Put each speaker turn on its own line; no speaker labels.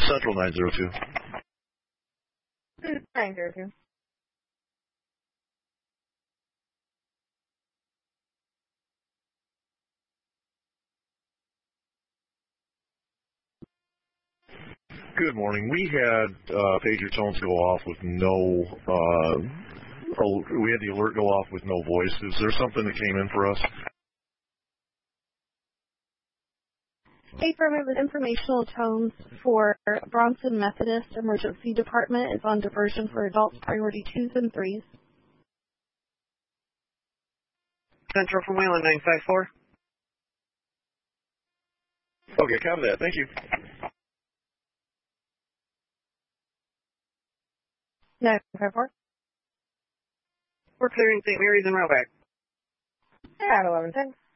Central 902.
902.
Good morning. We had pager tones go off with no, we had the alert go off with no voice. Is there something that came in for us?
Hey, affirmative. Informational tones for Bronson Methodist Emergency Department is on diversion for adults, priority 2s and 3s.
Central from Wayland, 954.
Okay, copy that. Thank you.
954.
We're clearing St. Mary's and Roebuck.
At 1110.